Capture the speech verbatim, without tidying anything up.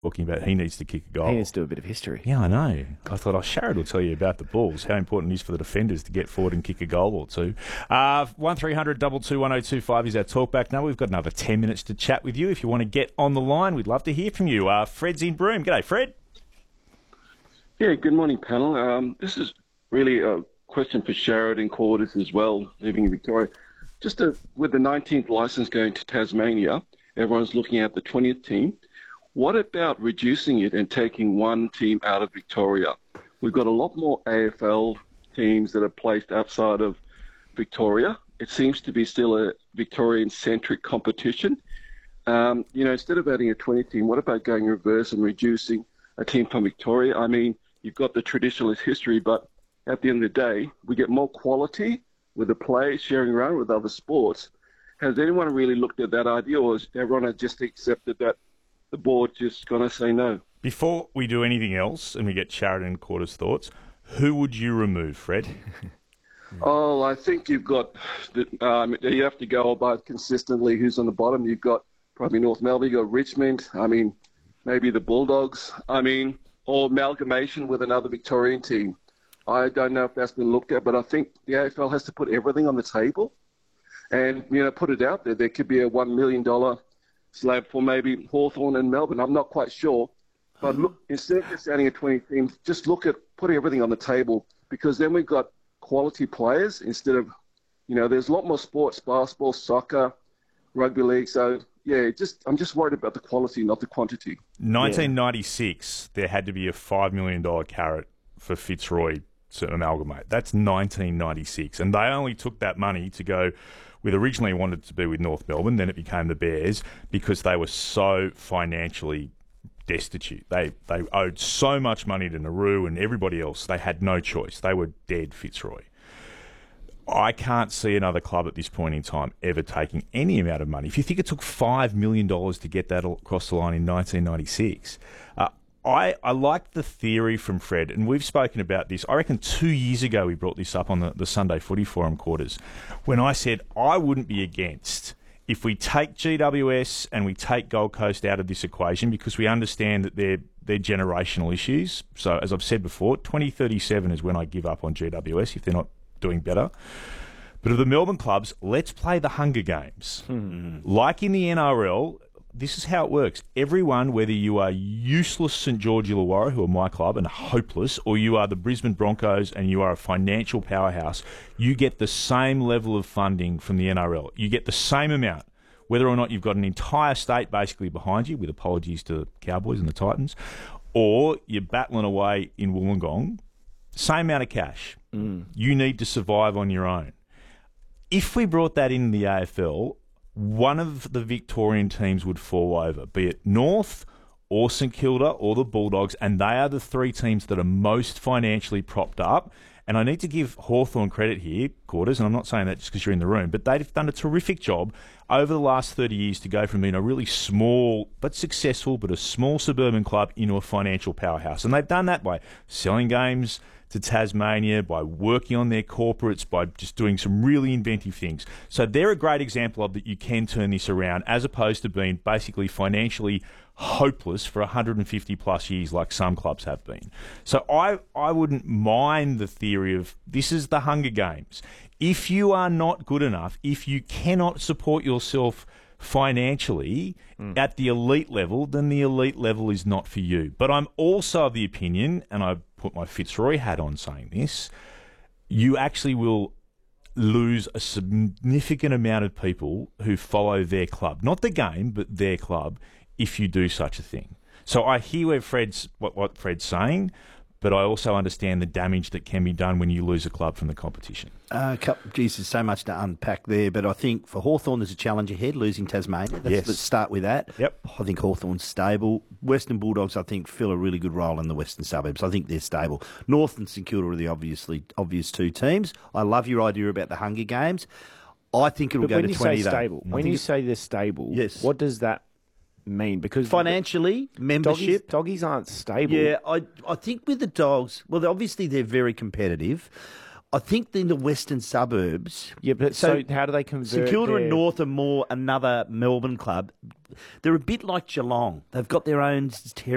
talking about he needs to kick a goal. He needs to do a bit of history. Yeah, I know. I thought, oh, Sharrod will tell you about the balls, how important it is for the defenders to get forward and kick a goal or two. Uh, one three hundred two two one oh two five is our talkback number. We've got another ten minutes to chat with you. If you want to get on the line, we'd love to hear from you. Uh, Fred's in Broome. G'day, Fred. Yeah, good morning, panel. Um, this is really a question for Sharrod and Quarters as well, living in Victoria. Just to, with the nineteenth licence going to Tasmania, everyone's looking at the twentieth team. What about reducing it and taking one team out of Victoria? We've got a lot more A F L teams that are placed outside of Victoria. It seems to be still a Victorian-centric competition. Um, you know, instead of adding a twenty team, what about going reverse and reducing a team from Victoria? I mean, you've got the traditionalist history, but at the end of the day, we get more quality with the play sharing around with other sports. Has anyone really looked at that idea, or has everyone just accepted that the board's just going to say no? Before we do anything else, and we get Sharrod and Quarters' thoughts, who would you remove, Fred? Oh, I think you've got, um, you have to go by consistently who's on the bottom. You've got probably North Melbourne, you've got Richmond, I mean, maybe the Bulldogs, I mean, or amalgamation with another Victorian team. I don't know if that's been looked at, but I think the A F L has to put everything on the table and, you know, put it out there. There could be a one million dollars slab for maybe Hawthorn and Melbourne. I'm not quite sure. But look, instead of just adding a twenty teams, just look at putting everything on the table, because then we've got quality players instead of, you know, there's a lot more sports, basketball, soccer, rugby league. So, yeah, just I'm just worried about the quality, not the quantity. nineteen ninety-six, yeah. There had to be a five million dollars carrot for Fitzroy to amalgamate. That's nineteen ninety-six. And they only took that money to go with, originally wanted to be with North Melbourne, then it became the Bears, because they were so financially destitute. They they owed so much money to Nauru and everybody else. They had no choice. They were dead, Fitzroy. I can't see another club at this point in time ever taking any amount of money. If you think it took five million dollars to get that across the line in nineteen ninety-six, uh, I, I like the theory from Fred, and we've spoken about this. I reckon two years ago we brought this up on the, the Sunday Footy Forum, Quarters, when I said I wouldn't be against if we take G W S and we take Gold Coast out of this equation, because we understand that they're, they're generational issues. So, as I've said before, twenty thirty-seven is when I give up on G W S if they're not doing better. But of the Melbourne clubs, let's play the Hunger Games. Mm-hmm. Like in the N R L, this is how it works. Everyone, whether you are useless St George Illawarra, who are my club, and hopeless, or you are the Brisbane Broncos and you are a financial powerhouse, you get the same level of funding from the N R L. You get the same amount, whether or not you've got an entire state basically behind you, with apologies to the Cowboys and the Titans, or you're battling away in Wollongong, same amount of cash. Mm. You need to survive on your own. If we brought that in the A F L, one of the Victorian teams would fall over, be it North or St Kilda or the Bulldogs, and they are the three teams that are most financially propped up. And I need to give Hawthorn credit here, Quarters, and I'm not saying that just because you're in the room, but they've done a terrific job over the last thirty years to go from being a really small but successful, but a small suburban club into a financial powerhouse. And they've done that by selling games to Tasmania, by working on their corporates, by just doing some really inventive things. So they're a great example of that you can turn this around, as opposed to being basically financially hopeless for one hundred fifty plus years like some clubs have been. So I, I wouldn't mind the theory of this is the Hunger Games. If you are not good enough, if you cannot support yourself financially mm. at the elite level, then the elite level is not for you. But I'm also of the opinion, and I put my Fitzroy hat on saying this, you actually will lose a significant amount of people who follow their club. Not the game, but their club, if you do such a thing. So I hear where Fred's what, what Fred's saying, but I also understand the damage that can be done when you lose a club from the competition. Uh, geez, there's so much to unpack there, but I think for Hawthorn there's a challenge ahead, losing Tasmania. Let's, yes. let's start with that. Yep. I think Hawthorn's stable. Western Bulldogs, I think, fill a really good role in the western suburbs. I think they're stable. North and St Kilda are the obviously obvious two teams. I love your idea about the Hunger Games. I think it'll but go when to you twenty. Say stable, when you say they're stable, yes. what does that mean? Because financially, membership, doggies, doggies aren't stable. Yeah, I I think with the Dogs, well, obviously they're very competitive. I think in the western suburbs. Yeah, but so, so how do they convert? St Kilda their... and North are more another Melbourne club. They're a bit like Geelong. They've got their own territory.